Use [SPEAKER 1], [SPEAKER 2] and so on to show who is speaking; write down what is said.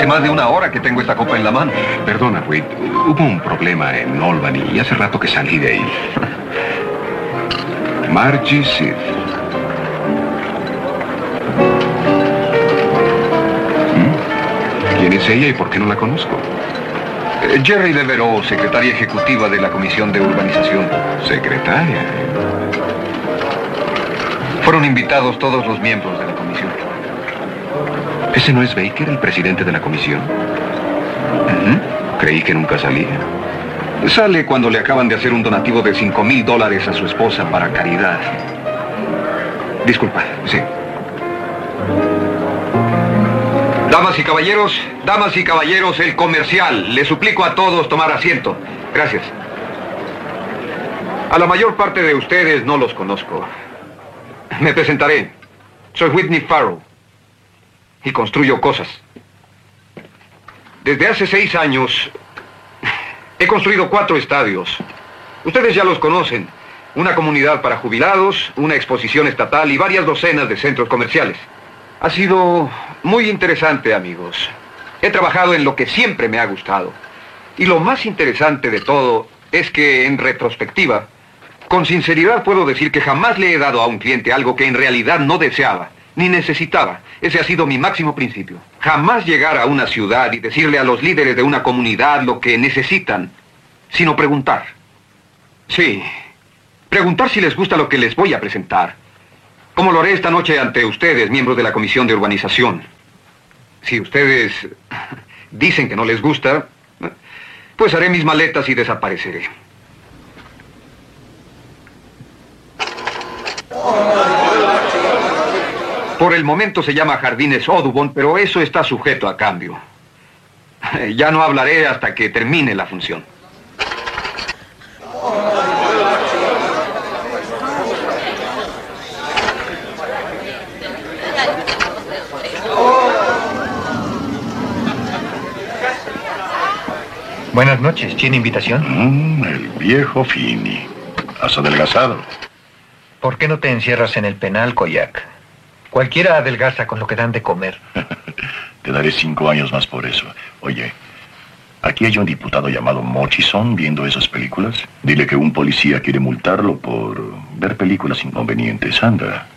[SPEAKER 1] Hace más de una hora que tengo esta copa en la mano.
[SPEAKER 2] Perdona, Wade. Hubo un problema en Albany y hace rato que salí de ahí. Margie Sid. ¿Quién es ella y por qué no la conozco?
[SPEAKER 1] Jerry Devereaux, secretaria ejecutiva de la Comisión de Urbanización.
[SPEAKER 2] ¿Secretaria?
[SPEAKER 1] Fueron invitados todos los miembros de la comisión.
[SPEAKER 2] ¿Ese no es Baker, el presidente de la comisión? Creí que nunca salía.
[SPEAKER 1] Sale cuando le acaban de hacer un donativo de $5,000 a su esposa para caridad. Disculpa.
[SPEAKER 2] Sí.
[SPEAKER 1] Damas y caballeros, el comercial. Les suplico a todos tomar asiento. Gracias. A la mayor parte de ustedes no los conozco. Me presentaré. Soy Whitney Farrell. Y construyo cosas. Desde hace 6 años he construido 4 estadios. Ustedes ya los conocen. Una comunidad para jubilados, una exposición estatal y varias docenas de centros comerciales. Ha sido muy interesante, amigos. He trabajado en lo que siempre me ha gustado. Y lo más interesante de todo es que, en retrospectiva, con sinceridad puedo decir que jamás le he dado a un cliente algo que en realidad no deseaba, ni necesitaba. Ese ha sido mi máximo principio. Jamás llegar a una ciudad y decirle a los líderes de una comunidad lo que necesitan, sino preguntar. Sí, preguntar si les gusta lo que les voy a presentar. Como lo haré esta noche ante ustedes, miembros de la Comisión de Urbanización. Si ustedes dicen que no les gusta, pues haré mis maletas y desapareceré. Por el momento se llama Jardines Audubon, pero eso está sujeto a cambio. Ya no hablaré hasta que termine la función.
[SPEAKER 3] Buenas noches. ¿Tiene invitación?
[SPEAKER 4] El viejo Finney. Has adelgazado.
[SPEAKER 3] ¿Por qué no te encierras en el penal, Koyak? Cualquiera adelgaza con lo que dan de comer.
[SPEAKER 4] Te daré 5 años más por eso. Oye, aquí hay un diputado llamado Murchison viendo esas películas. Dile que un policía quiere multarlo por ver películas inconvenientes. Anda.